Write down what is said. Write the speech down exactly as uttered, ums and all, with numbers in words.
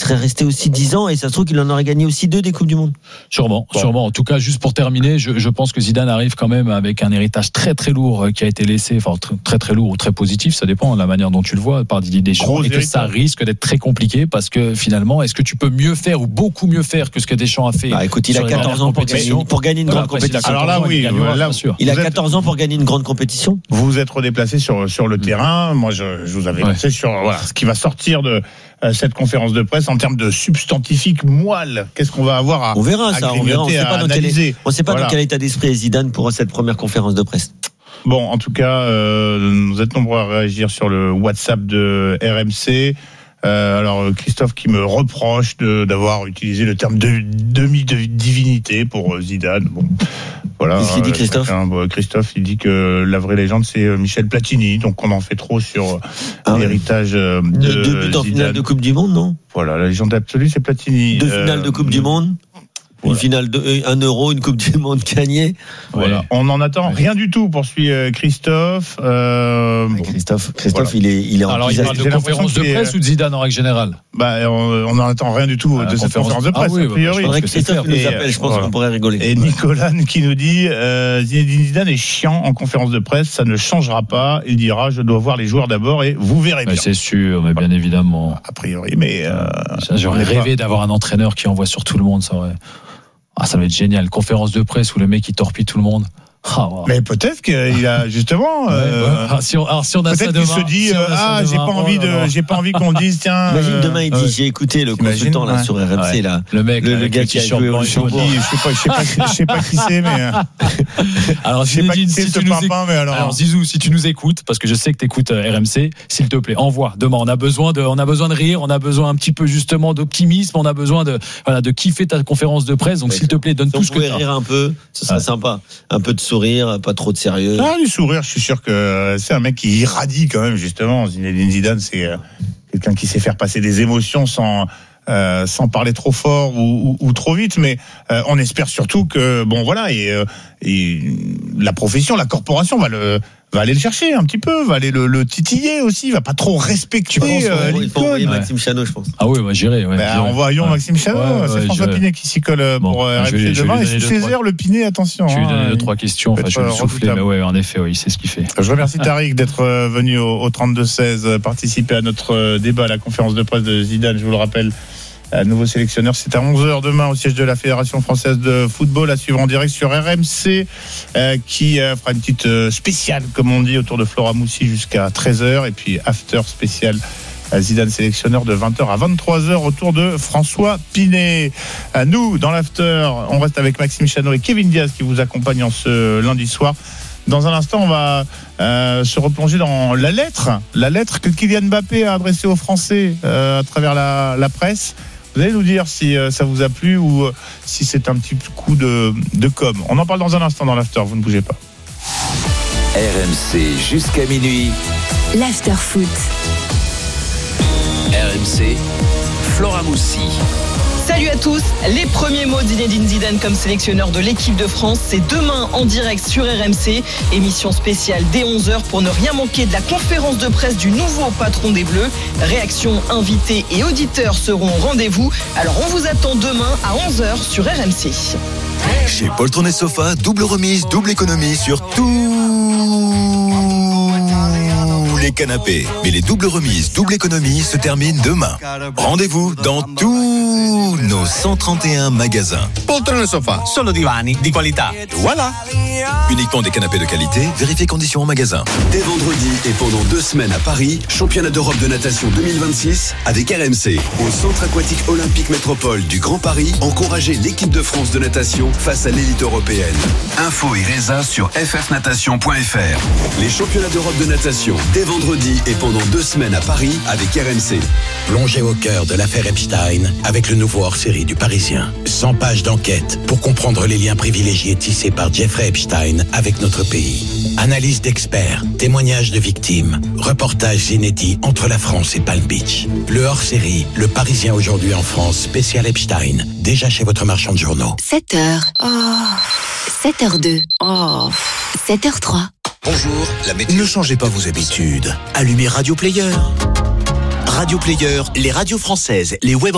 serait resté aussi dix ans et ça se trouve qu'il en aurait gagné aussi deux des Coupes du Monde. Sûrement, bon. sûrement. En tout cas, juste pour terminer, je, je pense que Zidane arrive quand même avec un héritage très très lourd qui a été laissé, enfin très très lourd ou très positif, ça dépend de la manière dont tu le vois, par Didier Deschamps, et que ça risque d'être très compliqué parce que finalement, est-ce que tu peux mieux faire ou beaucoup mieux faire que ce que Deschamps a fait? Bah, écoute, il a quatorze ans pour gagner, pour gagner une voilà, grande compétition. Alors là, oui, il, là, il a quatorze ans pour gagner une grande compétition. Vous vous êtes redéplacé sur sur le mmh. terrain. Moi, je, je vous avais lancé ouais. sur voilà ce qui va sortir de euh, cette conférence de presse en termes de substantifique moelle. Qu'est-ce qu'on va avoir à On verra ça. On verra. On ne sait pas dans quel est, on sait pas voilà. dans quel état d'esprit est Zidane pour cette première conférence de presse. Bon, en tout cas, euh, vous êtes nombreux à réagir sur le WhatsApp de R M C. Euh, alors Christophe qui me reproche de, d'avoir utilisé le terme de demi-divinité pour Zidane. Bon, voilà. Qu'est-ce qu'il dit Christophe ? Chacun, bon, Christophe, il dit que la vraie légende c'est Michel Platini, donc on en fait trop sur ah l'héritage ouais. de deux, deux buts en finale de Coupe du Monde, non ? Voilà, la légende absolue c'est Platini. Deux euh, finales de Coupe du Monde. Voilà. Une finale de un euro, une Coupe du Monde gagnée. Voilà. Ouais. On n'en attend rien du tout, poursuit Christophe. Euh, bon. Christophe, Christophe, voilà. il est, il est en. Alors, il parle de conférence de presse est... ou de Zidane en règle générale. Bah, on n'en attend rien du tout ah, de cette conférence de presse. Ah, oui, a priori. Je voudrais que Christophe nous appelle. Je pense voilà. qu'on pourrait rigoler. Et Nicolas qui nous dit euh, Zinedine Zidane est chiant en conférence de presse, ça ne changera pas. Il dira je dois voir les joueurs d'abord et vous verrez bien. Mais c'est sûr, mais bien évidemment. A priori, mais euh, ça, j'aurais rêvé pas... d'avoir un entraîneur qui envoie sur tout le monde, ça aurait. Ah, ça va être génial. Conférence de presse où le mec il torpille tout le monde. Ah, wow. Mais peut-être qu'il a justement. Ouais, euh, ouais. Alors, si on, alors si on a peut-être ça demain, qu'il se dit si ah j'ai pas envie oh, de j'ai pas envie qu'on dise tiens. Imagine demain il dit ouais. j'ai écouté le consultant là ouais. sur R M C ouais. là. Le mec le, le gars qui a joué au Luxembourg. Je sais pas je sais pas je sais pas qui c'est mais. Alors je sais pas qui c'est ce papin mais alors. Alors Zizou si tu nous écoutes parce que je sais que tu écoutes R M C s'il te plaît envoie demain on a besoin de on a besoin de rire on a besoin un petit peu justement d'optimisme on a besoin de voilà de kiffer ta conférence de presse donc s'il te plaît donne tout ce que tu as. Rire un peu ce serait sympa un peu de sourire pas trop de sérieux. Ah, du sourire, je suis sûr que c'est un mec qui irradie quand même, justement. Zinedine Zidane, c'est quelqu'un qui sait faire passer des émotions sans, euh, sans parler trop fort ou, ou, ou trop vite, mais euh, on espère surtout que, bon, voilà, et, et la profession, la corporation va le. va aller le chercher un petit peu, va aller le, le titiller aussi, va pas trop respecter euh, l'icône. Il faut envoyer Maxime ouais. Chanot, je pense. Ah oui, moi j'irai. Ouais, bah, envoyons ouais. Maxime Chanot, ouais, ouais, c'est ouais, François j'irai. Pinet qui s'y colle bon, pour R M C demain. Et sous ses airs, le Pinet, attention. Je vais lui donner hein, deux, trois questions, enfin, je vais lui souffler, mais ouais, en effet, ouais, il sait ce qu'il fait. Je remercie Tariq d'être venu au, au trente-deux seize participer à notre débat à la conférence de presse de Zidane, je vous le rappelle. Un nouveau sélectionneur, c'est à onze heures demain au siège de la Fédération française de football à suivre en direct sur R M C euh, qui euh, fera une petite euh, spéciale comme on dit autour de Flora Moussi jusqu'à treize heures et puis after spécial à Zidane sélectionneur de vingt heures à vingt-trois heures autour de François Pinet. À nous dans l'after, on reste avec Maxime Chanot et Kevin Diaz qui vous accompagnent en ce lundi soir. Dans un instant, on va euh, se replonger dans la lettre, la lettre que Kylian Mbappé a adressée aux Français euh, à travers la, la presse. Vous allez nous dire si euh, ça vous a plu ou euh, si c'est un petit coup de, de com'. On en parle dans un instant dans l'after, vous ne bougez pas. R M C jusqu'à minuit. L'after foot. R M C, Flora Moussi. Salut à tous, les premiers mots de Zinedine Zidane comme sélectionneur de l'équipe de France, c'est demain en direct sur R M C, émission spéciale dès onze heures pour ne rien manquer de la conférence de presse du nouveau patron des Bleus. Réactions, invités et auditeurs seront au rendez-vous, alors on vous attend demain à onze heures sur R M C. Chez Poltron et Sofa, double remise, double économie sur tout les canapés. Mais les doubles remises, double économie se terminent demain. Rendez-vous dans tous nos cent trente et un magasins. Poltrone Sofa, solo divani di qualità. Voilà. Uniquement des canapés de qualité, vérifiez conditions en magasin. Dès vendredi et pendant deux semaines à Paris, championnat d'Europe de natation deux mille vingt-six avec R M C. Au centre aquatique olympique métropole du Grand Paris, encouragez l'équipe de France de natation face à l'élite européenne. Info et résa sur f f natation point f r. Les championnats d'Europe de natation dès vendredi et pendant deux semaines à Paris avec R M C. Plongez au cœur de l'affaire Epstein avec le nouveau hors-série du Parisien. cent pages d'enquête pour comprendre les liens privilégiés tissés par Jeffrey Epstein avec notre pays. Analyse d'experts, témoignages de victimes, reportages inédits entre la France et Palm Beach. Le hors-série, le Parisien aujourd'hui en France, spécial Epstein, déjà chez votre marchand de journaux. sept heures. Oh. sept heures deux. Oh. sept heures trois. Bonjour, la météo. Ne changez pas vos habitudes. Allumez Radio Player. Radio Player, les radios françaises, les web